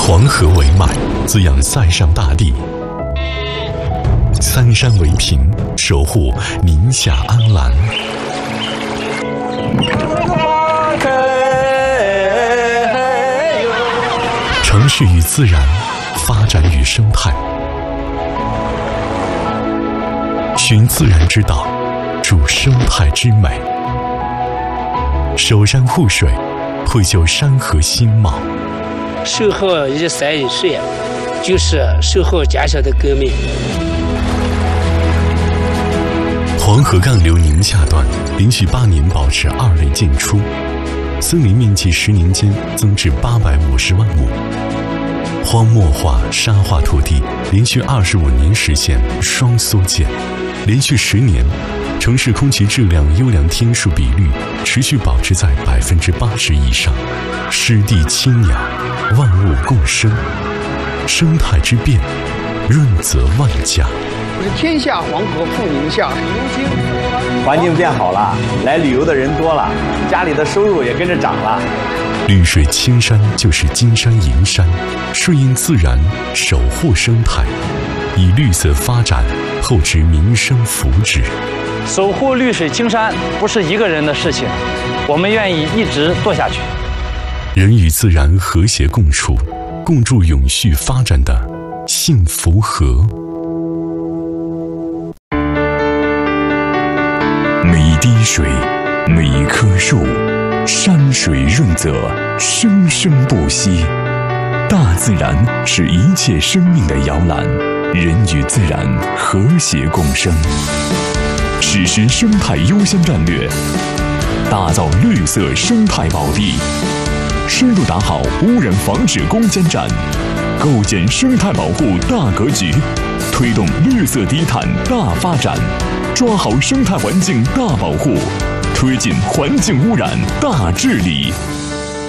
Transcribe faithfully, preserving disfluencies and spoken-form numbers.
黄河为脉，滋养塞上大地；三山为屏，守护宁夏安澜。城市与自然，发展与生态，寻自然之道，筑生态之美。守山护水，绘就山河新貌。 守护一山一水，就是守护家乡的革命。 黄河干流宁夏段连续八年保持二类建出，森林面积十年间增至八百五十万亩，荒漠化、沙化土地连续二十五年实现双缩减，连续十年，城市空气质量优良天数比率持续保持在百分之八十以上，湿地清鸟，万物共生，生态之变，润泽万家。 天下黄河覆宁夏， 环境变好了，来旅游的人多了，家里的收入也跟着涨了。 绿水青山就是金山银山，顺应自然，守护生态，以绿色发展厚植民生福祉。 守护绿水青山不是一个人的事情，我们愿意一直做下去。 人与自然和谐共处，共筑永续发展的幸福河。 每一滴水，每一棵树，山水润泽，生生不息。大自然是一切生命的摇篮，人与自然和谐共生。实施生态优先战略，打造绿色生态宝地，深入打好污染防治攻坚战，构建生态保护大格局，推动绿色低碳大发展，抓好生态环境大保护，推进环境污染大治理。